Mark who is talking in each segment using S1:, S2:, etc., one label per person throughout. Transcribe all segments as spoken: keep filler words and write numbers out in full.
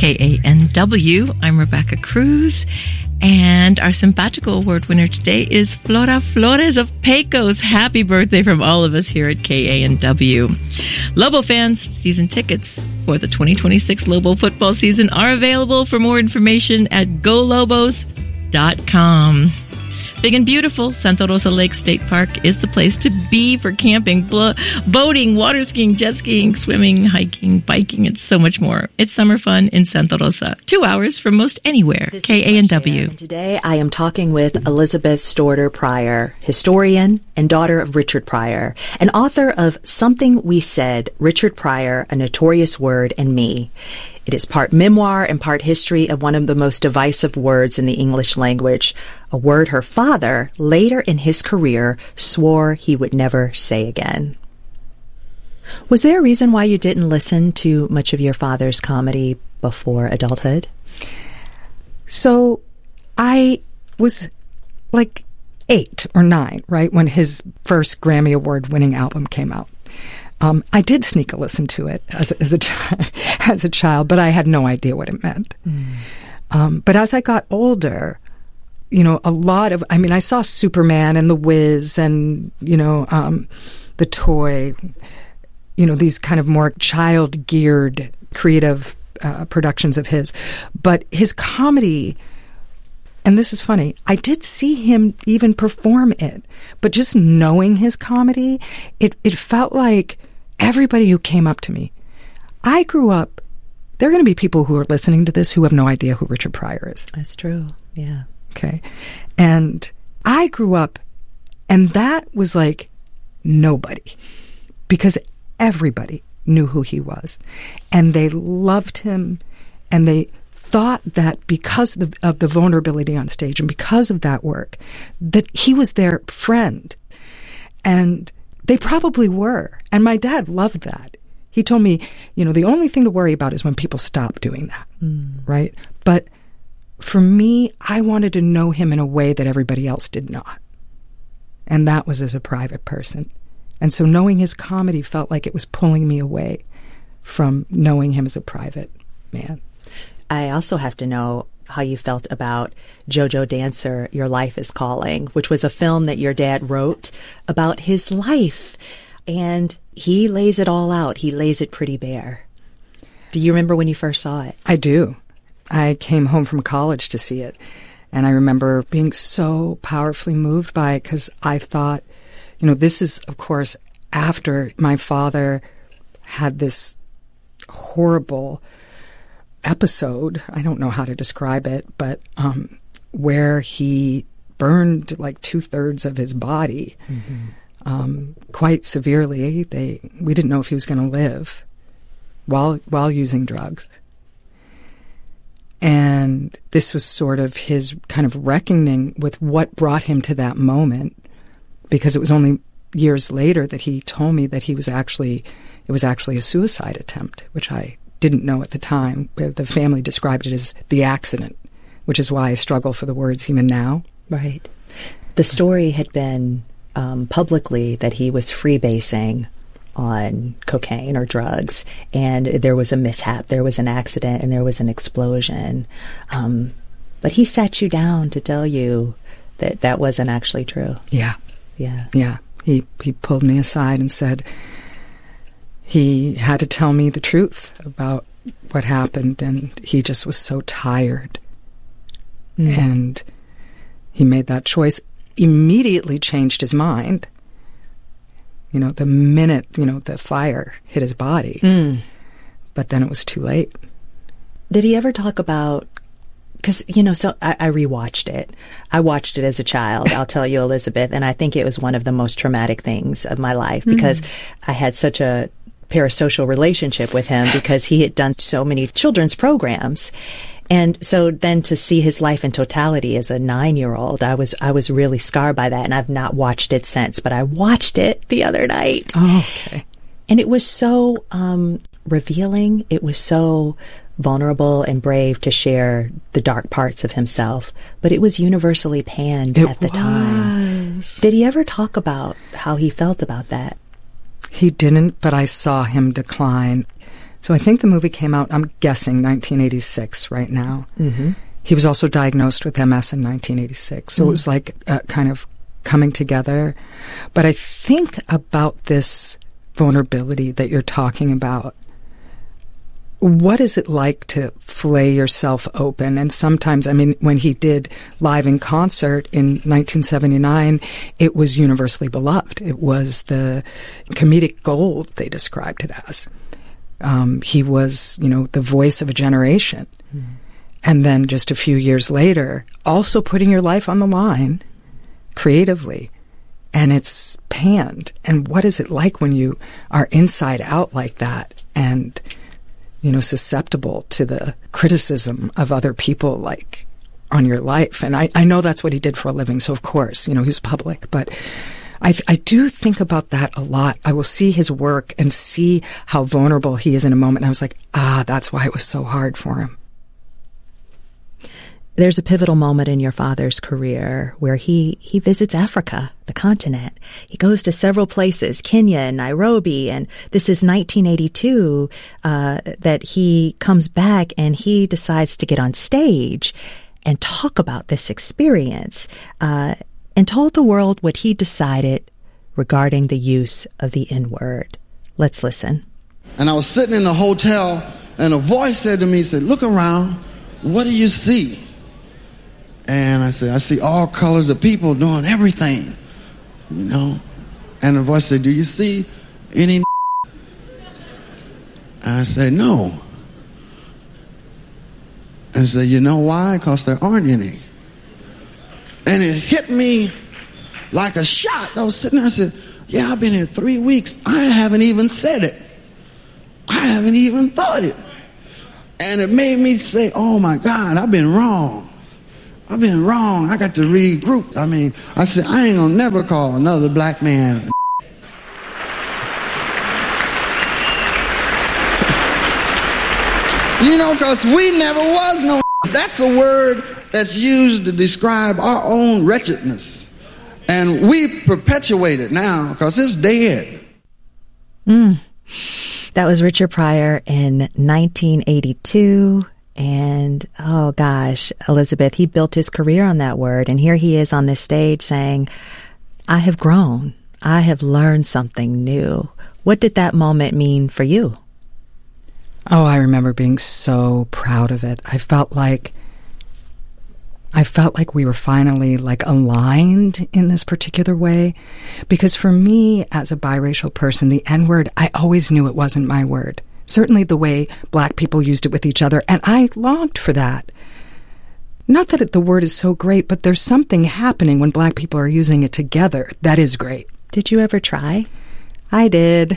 S1: K A N W. I'm Rebecca Cruz. And our Simpatico Award winner today is Flora Flores of Pecos. Happy birthday from all of us here at K A N W. Lobo fans, season tickets for the twenty twenty-six Lobo football season are available. For more information at go lobos dot com. Big and beautiful, Santa Rosa Lake State Park is the place to be for camping, blo- boating, water skiing, jet skiing, swimming, hiking, biking, and so much more. It's summer fun in Santa Rosa. Two hours from most anywhere.
S2: This
S1: K A N W.
S2: And today I am talking with Elizabeth Storter Pryor, historian and daughter of Richard Pryor, and author of Something We Said, Richard Pryor, A Notorious Word, and Me. It is part memoir and part history of one of the most divisive words in the English language, a word her father, later in his career, swore he would never say again. Was there a reason why you didn't listen to much of your father's comedy before adulthood?
S3: So I was like eight or nine, right, when his first Grammy Award-winning album came out. Um, I did sneak a listen to it as, as, a, as a child, but I had no idea what it meant. Mm. Um, but as I got older, you know, a lot of, I mean, I saw Superman and The Wiz and, you know, um, The Toy, you know, these kind of more child-geared creative uh, productions of his. But his comedy, and this is funny, I did see him even perform it, but just knowing his comedy, it, it felt like everybody who came up to me. I grew up, there are going to be people who are listening to this who have no idea who Richard Pryor is.
S2: That's true, yeah.
S3: Okay. And I grew up, and that was like nobody, because everybody knew who he was, and they loved him, and they thought that because of the, of the vulnerability on stage and because of that work, that he was their friend. And they probably were. And my dad loved that. He told me, you know, the only thing to worry about is when people stop doing that, mm. right? But for me, I wanted to know him in a way that everybody else did not. And that was as a private person. And so knowing his comedy felt like it was pulling me away from knowing him as a private man.
S2: I also have to know how you felt about Jojo Dancer, Your Life is Calling, which was a film that your dad wrote about his life. And he lays it all out. He lays it pretty bare. Do you remember when you first saw it?
S3: I do. I came home from college to see it. And I remember being so powerfully moved by it because I thought, you know, this is, of course, after my father had this horrible episode, I don't know how to describe it, but um, where he burned like two-thirds of his body mm-hmm. um, quite severely. They we didn't know if he was going to live while while using drugs. And this was sort of his kind of reckoning with what brought him to that moment, because it was only years later that he told me that he was actually, it was actually a suicide attempt, which I didn't know at the time. The family described it as the accident, which is why I struggle for the words even now.
S2: Right. The story had been um, publicly that he was freebasing on cocaine or drugs, and there was a mishap, there was an accident, and there was an explosion. Um, but he sat you down to tell you that that wasn't actually true.
S3: Yeah.
S2: Yeah.
S3: Yeah. He, he pulled me aside and said, he had to tell me the truth about what happened, and he just was so tired. Mm. And he made that choice, immediately changed his mind. You know, the minute, you know, the fire hit his body. Mm. But then it was too late.
S2: Did he ever talk about, because, you know, so I, I rewatched it. I watched it as a child, I'll tell you, Elizabeth, and I think it was one of the most traumatic things of my life because mm. I had such a parasocial relationship with him because he had done so many children's programs. And so then to see his life in totality as a nine-year-old, I was I was really scarred by that, and I've not watched it since. But I watched it the other night.
S3: Oh, okay.
S2: And it was so um, revealing. It was so vulnerable and brave to share the dark parts of himself. But it was universally panned
S3: it
S2: at the
S3: was.
S2: time. Did he ever talk about how he felt about that?
S3: He didn't, but I saw him decline. So I think the movie came out, I'm guessing, nineteen eighty-six right now.
S2: Mm-hmm.
S3: He was also diagnosed with M S in nineteen eighty-six. So mm-hmm. it was like uh, kind of coming together. But I think about this vulnerability that you're talking about. What is it like to flay yourself open? And sometimes, I mean, when he did live in concert in nineteen seventy-nine, it was universally beloved. It was the comedic gold, they described it as. Um, he was, you know, the voice of a generation. Mm-hmm. And then just a few years later, also putting your life on the line creatively. And it's panned. And what is it like when you are inside out like that and, you know, susceptible to the criticism of other people, like, on your life? And I, I know that's what he did for a living, so of course, you know, he's public. But I, I do think about that a lot. I will see his work and see how vulnerable he is in a moment. And I was like, ah, that's why it was so hard for him.
S2: There's a pivotal moment in your father's career where he, he visits Africa, the continent. He goes to several places, Kenya and Nairobi, and this is nineteen eighty-two, uh, that he comes back and he decides to get on stage and talk about this experience, uh, and told the world what he decided regarding the use of the N-word. Let's listen.
S4: And I was sitting in the hotel, and a voice said to me, he said, "Look around, what do you see?" And I said, "I see all colors of people doing everything, you know." And the voice said, "Do you see any?" And I said, "No." And I said, "You know why? Because there aren't any." And it hit me like a shot. I was sitting there, I said, "Yeah, I've been here three weeks. I haven't even said it. I haven't even thought it." And it made me say, "Oh my God, I've been wrong. I've been wrong. I got to regroup." I mean, I said, I ain't gonna never call another black man. You know, because we never was no. That's a word that's used to describe our own wretchedness. And we perpetuate it now because it's dead.
S2: Mm. That was Richard Pryor in nineteen eighty-two. And, oh gosh, Elizabeth, he built his career on that word. And here he is on this stage saying, I have grown. I have learned something new. What did that moment mean for you?
S3: Oh, I remember being so proud of it. I felt like, I felt like we were finally like aligned in this particular way. Because for me, as a biracial person, the N-word, I always knew it wasn't my word. Certainly the way black people used it with each other, and I longed for that. Not that it, the word is so great, but there's something happening when black people are using it together that is great.
S2: Did you ever try?
S3: I did.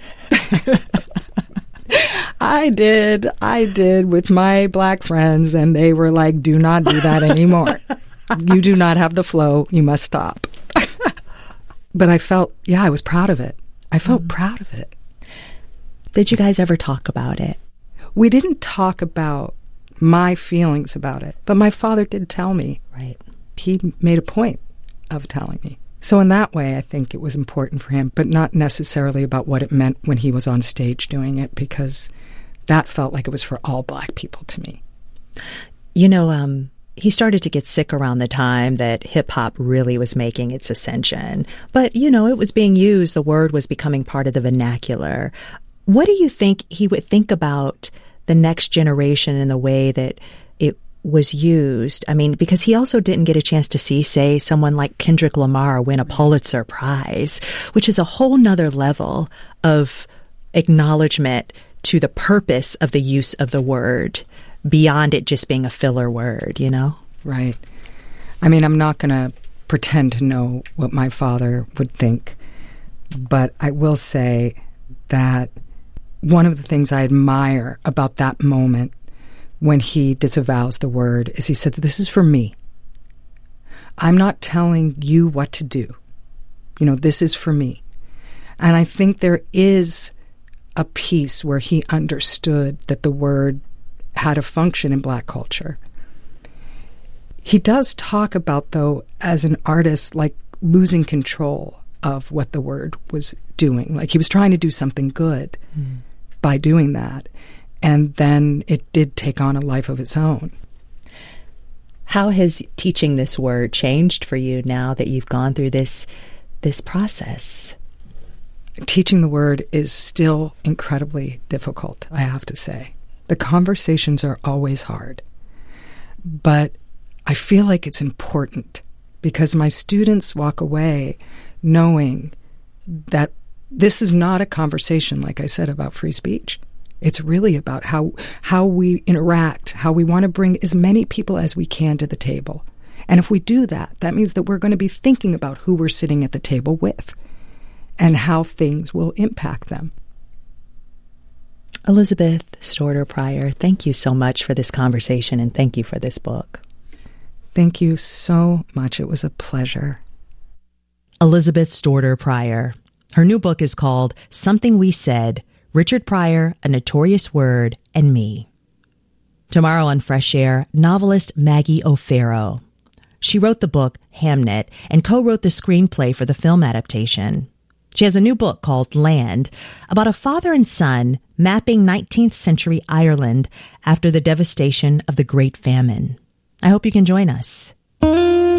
S3: I did. I did with my black friends, and they were like, do not do that anymore. You do not have the flow. You must stop. But I felt, yeah, I was proud of it. I felt mm. proud of it.
S2: Did you guys ever talk about it?
S3: We didn't talk about my feelings about it, but my father did tell me.
S2: Right.
S3: He made a point of telling me. So in that way, I think it was important for him, but not necessarily about what it meant when he was on stage doing it, because that felt like it was for all black people to me.
S2: You know, um, he started to get sick around the time that hip-hop really was making its ascension. But, you know, it was being used. The word was becoming part of the vernacular. What do you think he would think about the next generation and the way that it was used? I mean, because he also didn't get a chance to see, say, someone like Kendrick Lamar win a Pulitzer Prize, which is a whole nother level of acknowledgement to the purpose of the use of the word beyond it just being a filler word, you know?
S3: Right. I mean, I'm not going to pretend to know what my father would think, but I will say that one of the things I admire about that moment when he disavows the word is he said, this is for me. I'm not telling you what to do. You know, this is for me. And I think there is a piece where he understood that the word had a function in black culture. He does talk about, though, as an artist, like losing control of what the word was doing. Like he was trying to do something good. Mm. by doing that. And then it did take on a life of its own.
S2: How has teaching this word changed for you now that you've gone through this this process?
S3: Teaching the word is still incredibly difficult, I have to say. The conversations are always hard. But I feel like it's important because my students walk away knowing that this is not a conversation, like I said, about free speech. It's really about how how we interact, how we want to bring as many people as we can to the table. And if we do that, that means that we're going to be thinking about who we're sitting at the table with and how things will impact them.
S2: Elizabeth Storter Pryor, thank you so much for this conversation, and thank you for this book.
S3: Thank you so much. It was a pleasure.
S2: Elizabeth Storter Pryor. Her new book is called Something We Said, Richard Pryor, A Notorious Word, and Me. Tomorrow on Fresh Air, novelist Maggie O'Farrell. She wrote the book Hamnet and co-wrote the screenplay for the film adaptation. She has a new book called Land, about a father and son mapping nineteenth century Ireland after the devastation of the Great Famine. I hope you can join us.